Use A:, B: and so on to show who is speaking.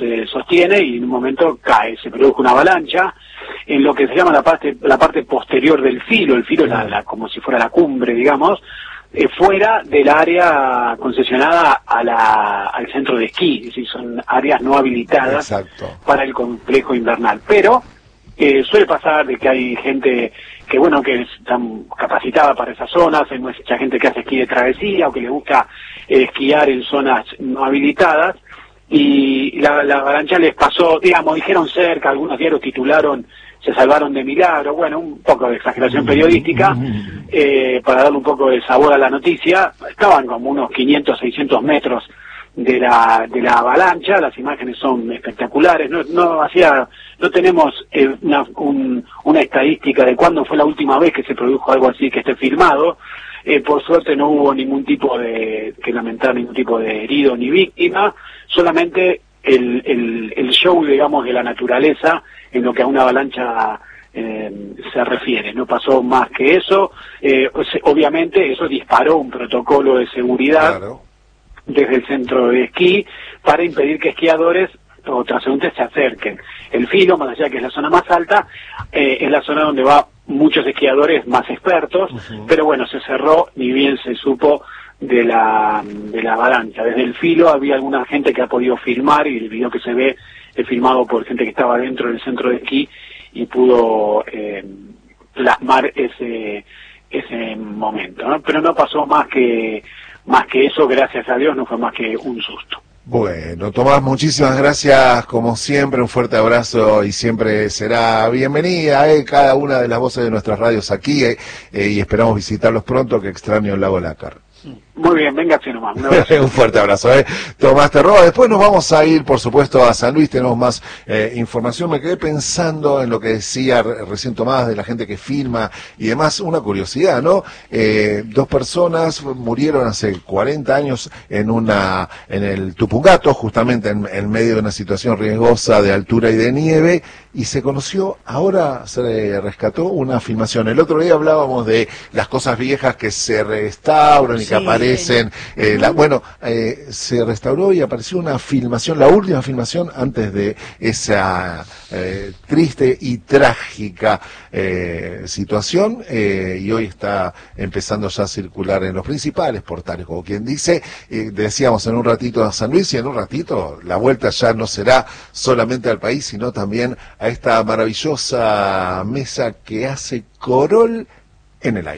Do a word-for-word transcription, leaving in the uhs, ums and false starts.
A: se sostiene y en un momento cae, se produjo una avalancha en lo que se llama la parte la parte posterior del filo. El filo es la, la, como si fuera la cumbre, digamos, eh, fuera del área concesionada a la, al centro de esquí, es decir, son áreas no habilitadas. Exacto. Para el complejo invernal, pero eh, suele pasar de que hay gente que bueno que están capacitada para esas zonas, hay mucha gente que hace esquí de travesía o que le gusta eh, esquiar en zonas no habilitadas, y la, la avalancha les pasó, digamos, dijeron cerca, algunos diarios titularon se salvaron de milagro, bueno, un poco de exageración periodística, eh, para darle un poco de sabor a la noticia. Estaban como unos quinientos, seiscientos metros de la de la avalancha, las imágenes son espectaculares, no no hacía no tenemos eh, una un, una estadística de cuándo fue la última vez que se produjo algo así que esté filmado. Eh, por suerte no hubo ningún tipo de, que lamentar ningún tipo de herido ni víctima, solamente el, el, el show, digamos, de la naturaleza en lo que a una avalancha eh, se refiere. No pasó más que eso. Eh, obviamente eso disparó un protocolo de seguridad, claro, desde el centro de esquí para impedir que esquiadores o transeúntes se acerquen. El filo, más allá de que es la zona más alta, eh, es la zona donde va muchos esquiadores más expertos, uh-huh. Pero bueno, se cerró, ni bien se supo de la de la avalancha. Desde el filo había alguna gente que ha podido filmar, y el video que se ve es filmado por gente que estaba dentro del centro de esquí y pudo eh, plasmar ese ese momento, ¿no? Pero no pasó más que más que eso, gracias a Dios, no fue más que un susto.
B: Bueno, Tomás, muchísimas gracias, como siempre, un fuerte abrazo y siempre será bienvenida eh, cada una de las voces de nuestras radios aquí eh, eh, y esperamos visitarlos pronto, que extraño el lago Lácar.
A: Muy bien, venga así nomás. Un,
B: un fuerte abrazo, ¿eh? Tomás Terroba. Después nos vamos a ir, por supuesto, a San Luis, tenemos más eh, información. Me quedé pensando en lo que decía recién Tomás de la gente que filma y demás. Una curiosidad, ¿no? Eh, dos personas murieron hace cuarenta años en una en el Tupungato, justamente en, en medio de una situación riesgosa de altura y de nieve, y se conoció, ahora se rescató una filmación. El otro día hablábamos de las cosas viejas que se restauran y sí, que aparecen, eh, la, bueno, eh, se restauró y apareció una filmación, la última filmación antes de esa eh, triste y trágica eh, situación, eh, y hoy está empezando ya a circular en los principales portales, como quien dice. Eh, decíamos en un ratito a San Luis, y en un ratito la vuelta ya no será solamente al país, sino también a esta maravillosa mesa que hace Corol en el aire.